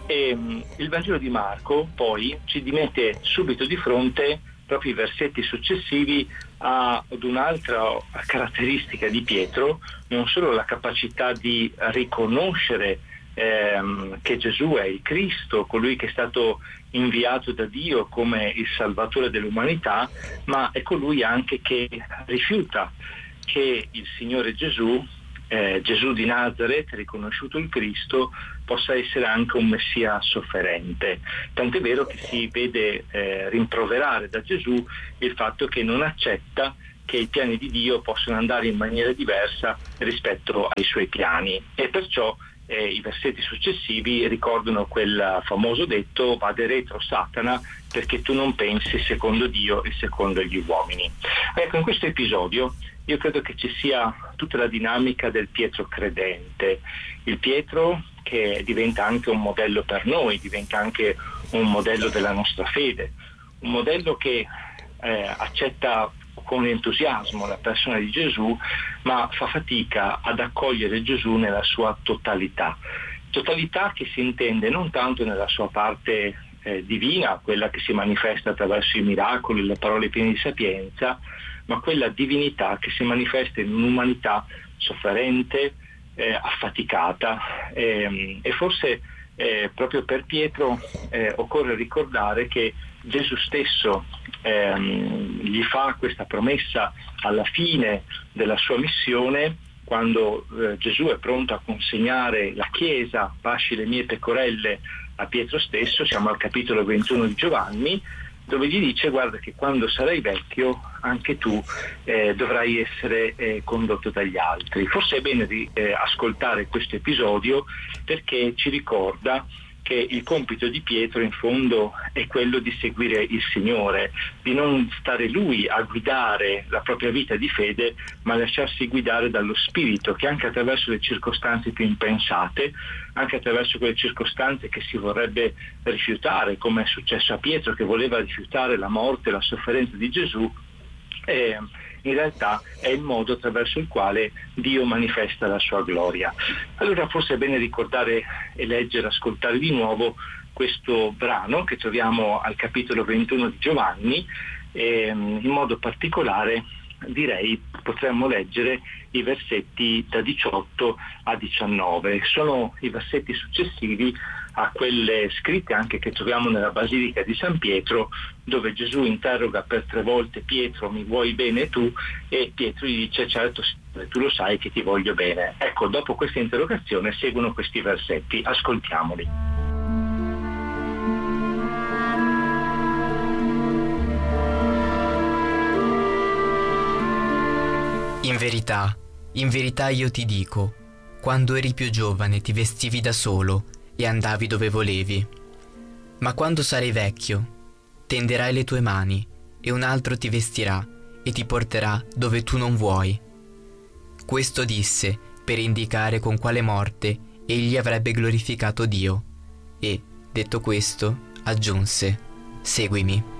Il Vangelo di Marco poi ci mette subito di fronte, proprio i versetti successivi, ad un'altra caratteristica di Pietro, non solo la capacità di riconoscere che Gesù è il Cristo, colui che è stato inviato da Dio come il Salvatore dell'umanità, ma è colui anche che rifiuta che il Signore Gesù, Gesù di Nazaret, riconosciuto il Cristo, possa essere anche un Messia sofferente. Tant'è vero che si vede rimproverare da Gesù il fatto che non accetta che i piani di Dio possano andare in maniera diversa rispetto ai suoi piani, e perciò i versetti successivi ricordano quel famoso detto: vade retro Satana, perché tu non pensi secondo Dio e secondo gli uomini. Ecco, in questo episodio io credo che ci sia tutta la dinamica del Pietro credente, il Pietro che diventa anche un modello per noi, diventa anche un modello della nostra fede, un modello che accetta con entusiasmo la persona di Gesù, ma fa fatica ad accogliere Gesù nella sua totalità che si intende non tanto nella sua parte divina, quella che si manifesta attraverso i miracoli, le parole piene di sapienza, ma quella divinità che si manifesta in un'umanità sofferente, affaticata, e forse proprio per Pietro occorre ricordare che Gesù stesso gli fa questa promessa alla fine della sua missione, quando Gesù è pronto a consegnare la Chiesa, pasci le mie pecorelle, a Pietro stesso. Siamo al capitolo 21 di Giovanni, dove gli dice: guarda che quando sarai vecchio anche tu dovrai essere condotto dagli altri. Forse è bene ascoltare questo episodio, perché ci ricorda che il compito di Pietro in fondo è quello di seguire il Signore, di non stare lui a guidare la propria vita di fede, ma lasciarsi guidare dallo Spirito, che anche attraverso le circostanze più impensate, anche attraverso quelle circostanze che si vorrebbe rifiutare, come è successo a Pietro che voleva rifiutare la morte, la sofferenza di Gesù, in realtà è il modo attraverso il quale Dio manifesta la sua gloria. Allora forse è bene ricordare e leggere, ascoltare di nuovo questo brano che troviamo al capitolo 21 di Giovanni, in modo particolare direi potremmo leggere i versetti da 18 a 19. Sono i versetti successivi a quelle scritte anche che troviamo nella Basilica di San Pietro, dove Gesù interroga per 3 volte Pietro: mi vuoi bene tu? E Pietro gli dice: certo Signore, tu lo sai che ti voglio bene. Ecco, dopo questa interrogazione seguono questi versetti, ascoltiamoli. In verità io ti dico, quando eri più giovane ti vestivi da solo e andavi dove volevi. Ma quando sarai vecchio, tenderai le tue mani e un altro ti vestirà e ti porterà dove tu non vuoi. Questo disse per indicare con quale morte egli avrebbe glorificato Dio. E, detto questo, aggiunse: seguimi.